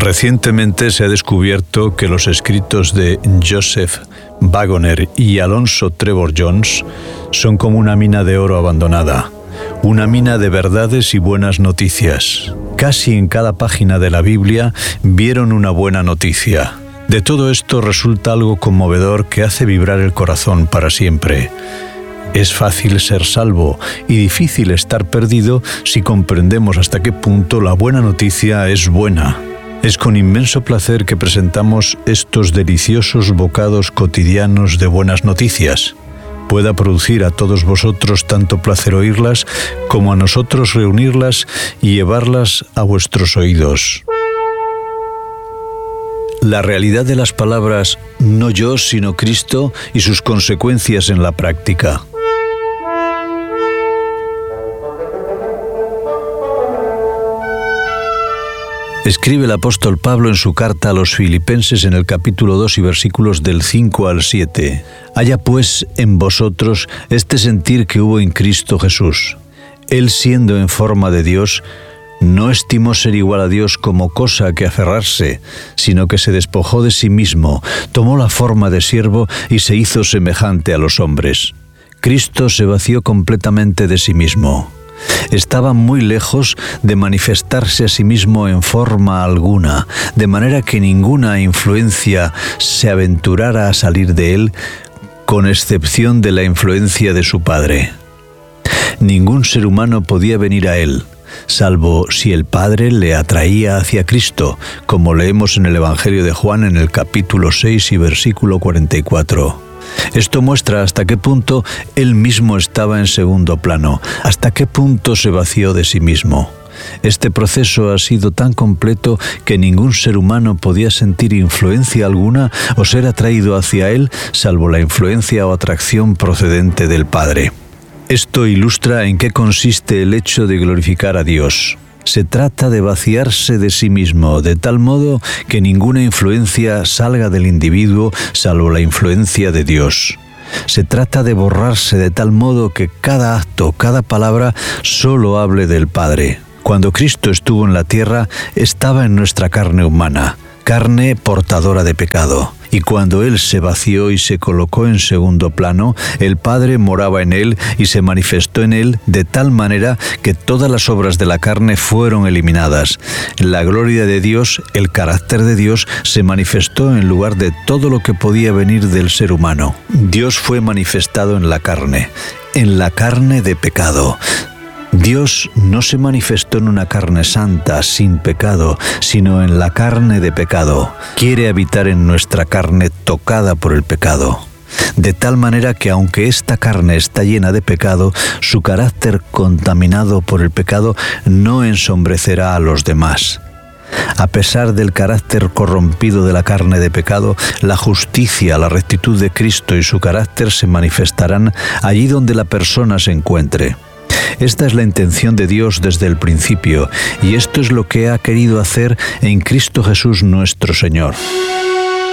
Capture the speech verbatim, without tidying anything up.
Recientemente se ha descubierto que los escritos de Joseph Wagoner y Alonzo Trevor Jones son como una mina de oro abandonada, una mina de verdades y buenas noticias. Casi en cada página de la Biblia vieron una buena noticia. De todo esto resulta algo conmovedor que hace vibrar el corazón para siempre. Es fácil ser salvo y difícil estar perdido si comprendemos hasta qué punto la buena noticia es buena. Es con inmenso placer que presentamos estos deliciosos bocados cotidianos de buenas noticias. Pueda producir a todos vosotros tanto placer oírlas como a nosotros reunirlas y llevarlas a vuestros oídos. La realidad de las palabras "no yo, sino Cristo" y sus consecuencias en la práctica. Escribe el apóstol Pablo en su carta a los Filipenses en el capítulo dos y versículos del cinco al siete. Haya pues en vosotros este sentir que hubo en Cristo Jesús. Él, siendo en forma de Dios, no estimó ser igual a Dios como cosa a que aferrarse, sino que se despojó de sí mismo, tomó la forma de siervo y se hizo semejante a los hombres. Cristo se vació completamente de sí mismo. Estaba muy lejos de manifestarse a sí mismo en forma alguna, de manera que ninguna influencia se aventurara a salir de él, con excepción de la influencia de su Padre. Ningún ser humano podía venir a él, salvo si el Padre le atraía hacia Cristo, como leemos en el Evangelio de Juan en el capítulo seis y versículo cuarenta y cuatro. Esto muestra hasta qué punto él mismo estaba en segundo plano, hasta qué punto se vació de sí mismo. Este proceso ha sido tan completo que ningún ser humano podía sentir influencia alguna o ser atraído hacia él, salvo la influencia o atracción procedente del Padre. Esto ilustra en qué consiste el hecho de glorificar a Dios. Se trata de vaciarse de sí mismo, de tal modo que ninguna influencia salga del individuo, salvo la influencia de Dios. Se trata de borrarse de tal modo que cada acto, cada palabra, solo hable del Padre. Cuando Cristo estuvo en la tierra, estaba en nuestra carne humana, carne portadora de pecado. Y cuando Él se vació y se colocó en segundo plano, el Padre moraba en Él y se manifestó en Él de tal manera que todas las obras de la carne fueron eliminadas. La gloria de Dios, el carácter de Dios, se manifestó en lugar de todo lo que podía venir del ser humano. Dios fue manifestado en la carne, en la carne de pecado. Dios no se manifestó en una carne santa, sin pecado, sino en la carne de pecado. Quiere habitar en nuestra carne tocada por el pecado. De tal manera que aunque esta carne está llena de pecado, su carácter contaminado por el pecado no ensombrecerá a los demás. A pesar del carácter corrompido de la carne de pecado, la justicia, la rectitud de Cristo y su carácter se manifestarán allí donde la persona se encuentre. Esta es la intención de Dios desde el principio, y esto es lo que ha querido hacer en Cristo Jesús nuestro Señor.